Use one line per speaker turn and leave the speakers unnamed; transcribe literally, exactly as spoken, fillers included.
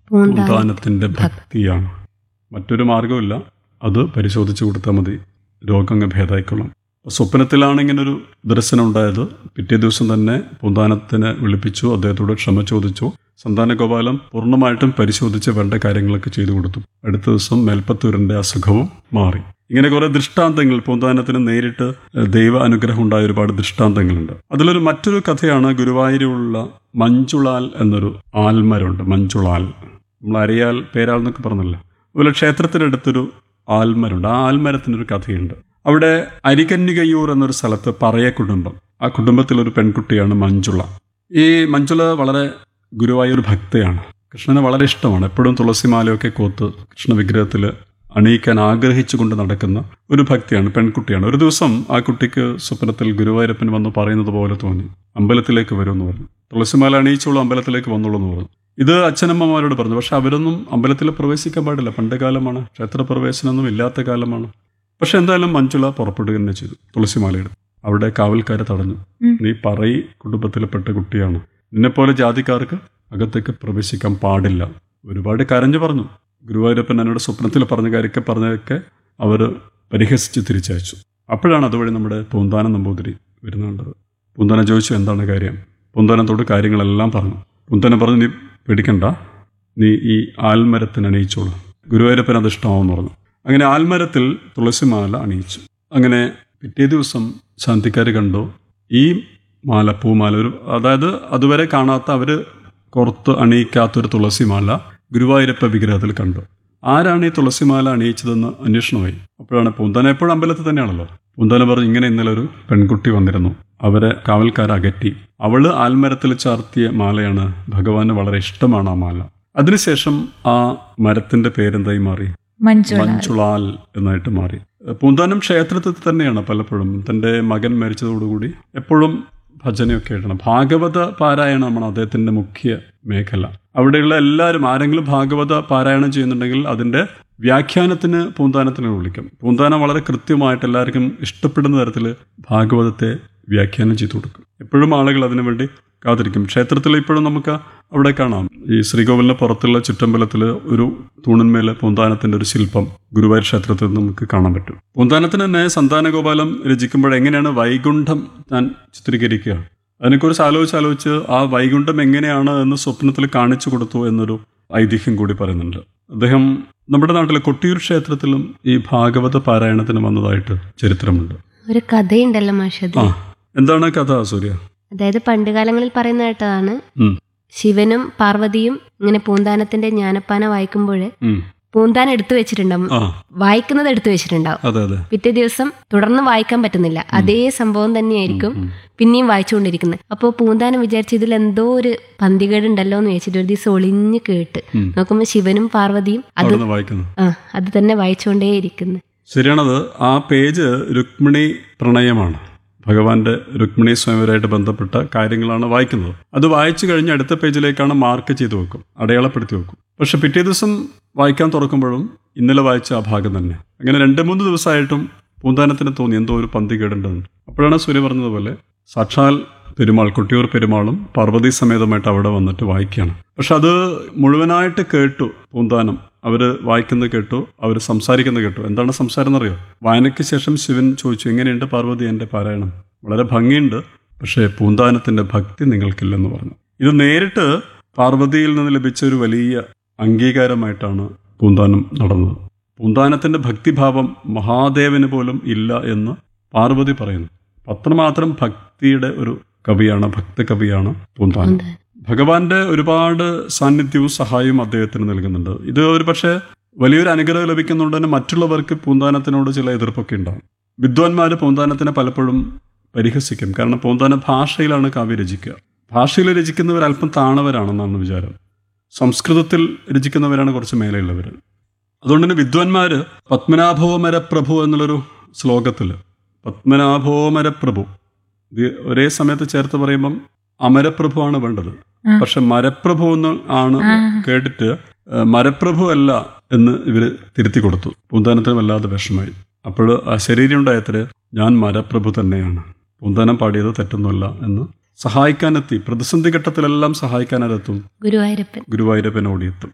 പൂന്താനത്തിൻ്റെ ഭക്തിയാണ്. മറ്റൊരു മാർഗമില്ല, അത് പരിശോധിച്ച് കൊടുത്താൽ മതി, രോഗങ്ങ് ഭേദമായിക്കൊള്ളും. സ്വപ്നത്തിലാണ് ഇങ്ങനൊരു ദർശനം ഉണ്ടായത്. പിറ്റേ ദിവസം തന്നെ പൂന്താനത്തിനെ വിളിപ്പിച്ചു, അദ്ദേഹത്തോട് ക്ഷമ ചോദിച്ചു. സന്താനഗോപാലം പൂർണ്ണമായിട്ടും പരിശോധിച്ച് വേണ്ട കാര്യങ്ങളൊക്കെ ചെയ്തു കൊടുത്തു. അടുത്ത ദിവസം മേൽപ്പത്തൂരിൻ്റെ അസുഖവും മാറി. ഇങ്ങനെ കുറേ ദൃഷ്ടാന്തങ്ങൾ, പൂന്താനത്തിന് നേരിട്ട് ദൈവ അനുഗ്രഹം ഉണ്ടായ ഒരുപാട് ദൃഷ്ടാന്തങ്ങളുണ്ട്. അതിലൊരു മറ്റൊരു കഥയാണ് ഗുരുവായൂരിലുള്ള മഞ്ജുളാൽ എന്നൊരു ആൽമരമുണ്ട്. മഞ്ജുളാൽ, നമ്മൾ അരിയാൽ പേരാൽ എന്നൊക്കെ പറഞ്ഞല്ലോ. അതുപോലെ ക്ഷേത്രത്തിനടുത്തൊരു ആൽമരമുണ്ട്. ആ ആൽമരത്തിനൊരു കഥയുണ്ട്. അവിടെ അരികന്യകയൂർ എന്നൊരു സ്ഥലത്ത് പറയ കുടുംബം, ആ കുടുംബത്തിലൊരു പെൺകുട്ടിയാണ് മഞ്ജുള. ഈ മഞ്ജുള വളരെ ഗുരുവായൂർ ഭക്തയാണ്. കൃഷ്ണനെ വളരെ ഇഷ്ടമാണ്. എപ്പോഴും തുളസിമാലയൊക്കെ കോത്ത് കൃഷ്ണ വിഗ്രഹത്തിൽ അണിയിക്കാൻ ആഗ്രഹിച്ചുകൊണ്ട് നടക്കുന്ന ഒരു ഭക്തിയാണ്, പെൺകുട്ടിയാണ്. ഒരു ദിവസം ആ കുട്ടിക്ക് സ്വപ്നത്തിൽ ഗുരുവായൂരപ്പൻ വന്ന് പറയുന്നത് പോലെ തോന്നി, അമ്പലത്തിലേക്ക് വരുമെന്ന് പറഞ്ഞു. തുളസിമാല അണിയിച്ചോളൂ, അമ്പലത്തിലേക്ക് വന്നോളൂ എന്ന് പറഞ്ഞു. ഇത് അച്ഛനമ്മമാരോട് പറഞ്ഞു. പക്ഷെ അവരൊന്നും അമ്പലത്തിൽ പ്രവേശിക്കാൻ പാടില്ല, പണ്ട് കാലമാണ്, ക്ഷേത്രപ്രവേശനമൊന്നും ഇല്ലാത്ത കാലമാണ്. പക്ഷെ എന്തായാലും മഞ്ജുള പുറപ്പെടുക തന്നെ ചെയ്തു. തുളസിമാലയെടുത്തു. അവിടെ കാവൽക്കാരെ തടഞ്ഞു. നീ പറയി കുടുംബത്തിൽപ്പെട്ട കുട്ടിയാണ്, നിന്നെപ്പോലെ ജാതിക്കാർക്ക് അകത്തേക്ക് പ്രവേശിക്കാൻ പാടില്ല. ഒരുപാട് കരഞ്ഞു പറഞ്ഞു. ഗുരുവായൂരപ്പൻ എന്നോട് സ്വപ്നത്തിൽ പറഞ്ഞ കാര്യമൊക്കെ പറഞ്ഞതൊക്കെ അവർ പരിഹസിച്ച് തിരിച്ചയച്ചു. അപ്പോഴാണ് അതുവഴി നമ്മുടെ പൂന്താനം നമ്പൂതിരി വരുന്നുണ്ടത്. പൂന്താനം ചോദിച്ചു, എന്താണ് കാര്യം? പൂന്താനത്തോട് കാര്യങ്ങളെല്ലാം പറഞ്ഞു. പൂന്താനം പറഞ്ഞു, നീ പേടിക്കണ്ട, നീ ഈ ആൽമരത്തിന് അണിയിച്ചോളൂ, ഗുരുവായൂരപ്പൻ അത് ഇഷ്ടമാവെന്ന് പറഞ്ഞു. അങ്ങനെ ആൽമരത്തിൽ തുളസിമാല അണിയിച്ചു. അങ്ങനെ പിറ്റേ ദിവസം ശാന്തിക്കാർ കണ്ടു ഈ മാല, പൂമാല, ഒരു അതായത് അതുവരെ കാണാത്ത, അവർ പുറത്ത് അണിയിക്കാത്തൊരു തുളസിമാല ഗുരുവായൂരപ്പ വിഗ്രഹത്തിൽ കണ്ടു. ആരാണ് ഈ തുളസിമാല അണിയിച്ചതെന്ന് അന്വേഷണമായി. അപ്പോഴാണ് പൂന്താനം എപ്പോഴും അമ്പലത്തിൽ തന്നെയാണല്ലോ. പൂന്താനം പറഞ്ഞു, ഇങ്ങനെ ഇന്നലെ ഒരു പെൺകുട്ടി വന്നിരുന്നു, അവരെ കാവൽക്കാർ അകറ്റി. അവള് ആൽമരത്തിൽ ചാർത്തിയ മാലയാണ്, ഭഗവാന് വളരെ ഇഷ്ടമാണ് ആ മാല. അതിനുശേഷം ആ മരത്തിന്റെ പേരെന്തായി മാറി? മഞ്ജുളാൽ എന്നായിട്ട് മാറി. പൂന്താനം ക്ഷേത്രത്തിൽ തന്നെയാണ് പലപ്പോഴും. തൻ്റെ മകൻ മരിച്ചതോടുകൂടി എപ്പോഴും ഭജനയൊക്കെ എഴുതണം. ഭാഗവത പാരായണമാണ് അദ്ദേഹത്തിൻ്റെ മുഖ്യ മേഖല. അവിടെയുള്ള എല്ലാവരും, ആരെങ്കിലും ഭാഗവത പാരായണം ചെയ്യുന്നുണ്ടെങ്കിൽ അതിൻ്റെ വ്യാഖ്യാനത്തിന് പൂന്താനത്തിനെ വിളിക്കും. പൂന്താനം വളരെ കൃത്യമായിട്ട് എല്ലാവർക്കും ഇഷ്ടപ്പെടുന്ന തരത്തിൽ ഭാഗവതത്തെ വ്യാഖ്യാനം ചെയ്തു കൊടുക്കും. എപ്പോഴും ആളുകൾ അതിനു വേണ്ടി കാത്തിരിക്കും. ക്ഷേത്രത്തിൽ ഇപ്പോഴും നമുക്ക് അവിടെ കാണാം, ഈ ശ്രീകോവിലിന് പുറത്തുള്ള ചുറ്റമ്പലത്തിൽ ഒരു തൂണിന്മേൽ പൂന്താനത്തിൻ്റെ ഒരു ശില്പം ഗുരുവായൂർ ക്ഷേത്രത്തിൽ നമുക്ക് കാണാൻ പറ്റും. പൂന്താനത്തിന് തന്നെ സന്താനഗോപാലം രചിക്കുമ്പോൾ എങ്ങനെയാണ് വൈകുണ്ഠം താൻ ചിത്രീകരിക്കുക, അതിനെക്കുറിച്ച് ആലോചിച്ചാലോചിച്ച് ആ വൈകുണ്ഠം എങ്ങനെയാണ് എന്ന് സ്വപ്നത്തിൽ കാണിച്ചു കൊടുത്തു എന്നൊരു ഐതിഹ്യം കൂടി പറയുന്നുണ്ട്. അദ്ദേഹം നമ്മുടെ നാട്ടിലെ കൊട്ടിയൂർ ക്ഷേത്രത്തിലും ഈ ഭാഗവത പാരായണത്തിന് വന്നതായിട്ട് ചരിത്രമുണ്ട്.
ഒരു കഥയുണ്ടല്ലോ മാഷത്.
ആ, എന്താണ് കഥ സൂര്യ?
അതായത് പണ്ട് കാലങ്ങളിൽ പറയുന്ന കേട്ടതാണ്, ശിവനും പാർവതിയും ഇങ്ങനെ പൂന്താനത്തിന്റെ ജ്ഞാനപ്പാന വായിക്കുമ്പോൾ പൂന്താനം എടുത്തു വെച്ചിട്ടുണ്ടാവും, വായിക്കുന്നത് എടുത്തു വെച്ചിട്ടുണ്ടാവും. പിറ്റേ ദിവസം തുടർന്ന് വായിക്കാൻ പറ്റുന്നില്ല, അതേ സംഭവം തന്നെയായിരിക്കും പിന്നെയും വായിച്ചുകൊണ്ടിരിക്കുന്നത്. അപ്പോൾ പൂന്താനം വിചാരിച്ചു ഇതിൽ എന്തോ ഒരു പന്തികേടുണ്ടല്ലോ എന്ന് വെച്ചിട്ട് ഒരു ദിവസം ഒളിഞ്ഞു കേട്ട് നോക്കുമ്പോൾ ശിവനും പാർവതിയും അത് ആ അത് തന്നെ വായിച്ചുകൊണ്ടേയിരിക്കുന്നു.
ശരിയാണത്. ആ പേജ് രുക്മിണി പ്രണയമാണ്. ഭഗവാന്റെ രുക്മിണി സ്വയംവരമായിട്ട് ബന്ധപ്പെട്ട കാര്യങ്ങളാണ് വായിക്കുന്നത്. അത് വായിച്ചു കഴിഞ്ഞ് അടുത്ത പേജിലേക്കാണ് മാർക്ക് ചെയ്ത് വെക്കും, അടയാളപ്പെടുത്തി വെക്കും. പക്ഷെ പിറ്റേ ദിവസം വായിക്കാൻ തുറക്കുമ്പോഴും ഇന്നലെ വായിച്ച ആ ഭാഗം തന്നെ. അങ്ങനെ രണ്ട് മൂന്ന് ദിവസമായിട്ടും പൂന്താനത്തിന് തോന്നി എന്തോ ഒരു പന്തികേടുണ്ടെന്ന്. അപ്പോഴാണ് സൂര്യ പറഞ്ഞതുപോലെ സാക്ഷാൽ പെരുമാൾ, കൊട്ടിയൂർ പെരുമാളും പാർവതി സമേതമായിട്ട് അവിടെ വന്നിട്ട് വായിക്കുകയാണ്. പക്ഷെ അത് മുഴുവനായിട്ട് കേട്ടു പൂന്താനം. അവർ വായിക്കുന്നത് കേട്ടു, അവർ സംസാരിക്കുന്നത് കേട്ടു. എന്താണ് സംസാരം എന്നറിയോ? വായനയ്ക്ക് ശേഷം ശിവൻ ചോദിച്ചു, എങ്ങനെയുണ്ട് പാർവതി എൻ്റെ പാരായണം? വളരെ ഭംഗിയുണ്ട്, പക്ഷേ പൂന്താനത്തിൻ്റെ ഭക്തി നിങ്ങൾക്കില്ലെന്ന് പറഞ്ഞു. ഇത് നേരിട്ട് പാർവതിയിൽ നിന്ന് ലഭിച്ച ഒരു വലിയ അംഗീകാരമായിട്ടാണ് പൂന്താനം നടന്നത്. പൂന്താനത്തിൻ്റെ ഭക്തിഭാവം മഹാദേവന് പോലും ഇല്ല എന്ന് പാർവതി പറയുന്നു. അത്രമാത്രം ഭക്തിയുടെ ഒരു കവിയാണ്, ഭക്തകവിയാണ് പൂന്താനം. ഭഗവാന്റെ ഒരുപാട് സാന്നിധ്യവും സഹായവും അദ്ദേഹത്തിന് നൽകുന്നുണ്ട്. ഇത് ഒരു പക്ഷേ വലിയൊരു അനുഗ്രഹം ലഭിക്കുന്നുണ്ടെന്ന് മറ്റുള്ളവർക്ക് പൂന്താനത്തിനോട് ചില എതിർപ്പൊക്കെ ഉണ്ടാകും. വിദ്വാൻമാർ പൂന്താനത്തിനെ പലപ്പോഴും പരിഹസിക്കും. കാരണം പൂന്താന ഭാഷയിലാണ് കാവ്യ രചിക്കുക. ഭാഷയിൽ രചിക്കുന്നവർ അല്പം താണവരാണെന്നാണ് വിചാരം. സംസ്കൃതത്തിൽ രചിക്കുന്നവരാണ് കുറച്ച് മേലെയുള്ളവർ. അതുകൊണ്ട് തന്നെ വിദ്വാൻമാർ പത്മനാഭോമര പ്രഭു എന്നുള്ളൊരു ശ്ലോകത്തിൽ പത്മനാഭോമര പ്രഭു ഇത് ഒരേ സമയത്ത് ചേർത്ത് പറയുമ്പം അമരപ്രഭുവാണ് വേണ്ടത്. പക്ഷെ മരപ്രഭു എന്ന് ആണ് കേട്ടിട്ട് മരപ്രഭു അല്ല എന്ന് ഇവര് തിരുത്തി കൊടുത്തു. പൂന്താനത്തിന് വല്ലാതെ വിഷമായി. അപ്പോൾ ആ ശരീരം ഉണ്ടായത്ര ഞാൻ മരപ്രഭു തന്നെയാണ്, പൂന്താനം പാടിയത് തെറ്റൊന്നുമല്ല എന്ന് സഹായിക്കാനെത്തി. പ്രതിസന്ധി ഘട്ടത്തിലെല്ലാം സഹായിക്കാനെത്തും ഗുരുവായൂരപ്പൻ ഗുരുവായൂരപ്പൻ ഓടിയെത്തും.